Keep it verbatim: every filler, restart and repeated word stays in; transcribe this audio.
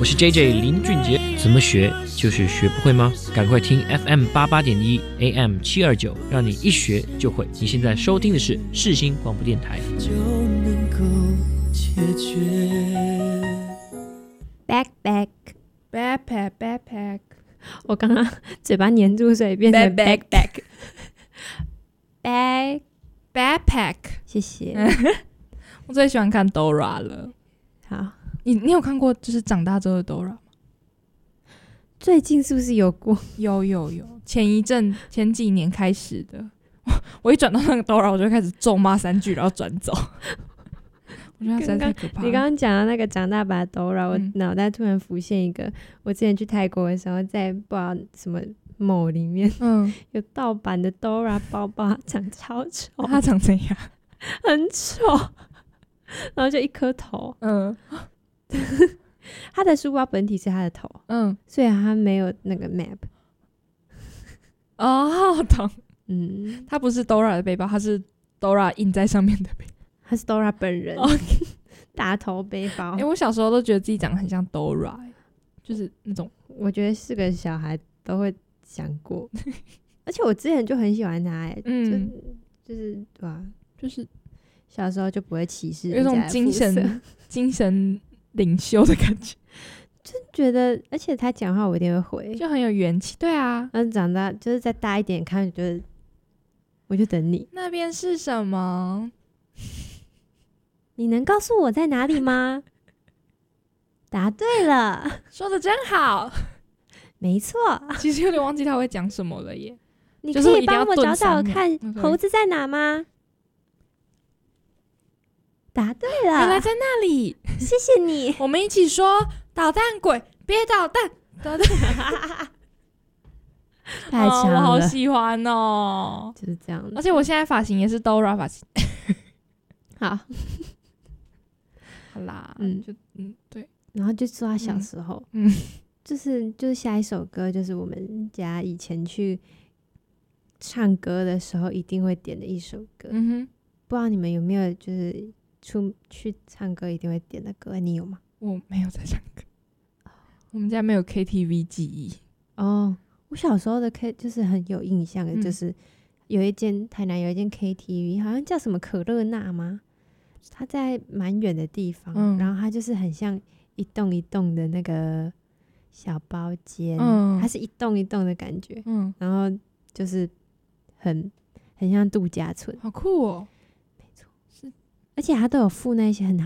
我是 J J 林俊杰。怎么学就是学不会吗？赶快听 F M 八八点一 A M 七二九，让你一学就会。你现在收听的是世新广播电台。 就能够解决。 Backpack backpack backpack， 我刚刚嘴巴黏住，所以变成 backpack back backpack， 谢谢。 我最喜欢看 Dora 了。 好， 你你有看过就是长大之后的 Dora 吗？ 最近是不是有过？ 有有有，前一阵前几年开始的。我一转到那个 Dora， 我就开始咒骂三句，然后转走。我觉得实在太可怕了。 你刚刚讲到那个长大版 Dora， 我嗯脑袋突然浮现一个，我之前去泰国的时候，在不知道什么 mall 里面， 嗯， 有盗版的 Dora 包包，它长超丑， 他长怎样？ 很丑，然后就一颗头。 嗯他的书包本体是他的头， 嗯， 所以他没有那个 map。 哦，懂。 嗯， 他不是 Dora 的背包，他是 Dora 印在上面的背包。 他是 Dora 本人， Okay 大头背包。 哎、欸，我小时候都觉得自己长得很像 Dora，、欸、就是那种， 我觉得是个小孩都会想过，而且我之前就很喜欢他、欸，嗯，就就是对吧、啊？ 就是小时候就不会歧视有人家的肤色， 一种精神精神领袖的感觉， 就觉得，而且他讲话我一定会回， 就很有元气。对啊， 然后长大就是再大一点看，就是我就等你。 那边是什么？ 你能告诉我在哪里吗？答对了， 说的真好。 没错。 其实有点忘记他会讲什么了耶。 你就是可以帮我找一定要顿找三秒看猴子在哪吗？答对了， 原来在那里。 谢谢你。 我们一起说捣蛋鬼，别捣蛋，捣蛋。 太强了、 哦，我好喜欢哦， 就是这样子。 而且我现在发型也是 Dora 发型。 好， 好啦， 嗯就嗯对， 然后就说他小时候， 嗯， 就是就是下一首歌，就是我们家以前去唱歌的时候一定会点的一首歌。 嗯哼， 不知道你们有没有就是出去唱歌一定会点的歌？你有吗？ 我没有在唱歌，我们家没有 K T V 记忆。 哦，我小时候的 K 就是很有印象的， 嗯就是有一间台南有一间 K T V， 好像叫什么可乐娜吗？它在蛮远的地方、 嗯， 然后它就是很像一栋一栋的那个小包间、 嗯， 它是一栋一栋的感觉， 嗯， 然后就是很很像度假村， 好酷哦， 而且它都有附那些很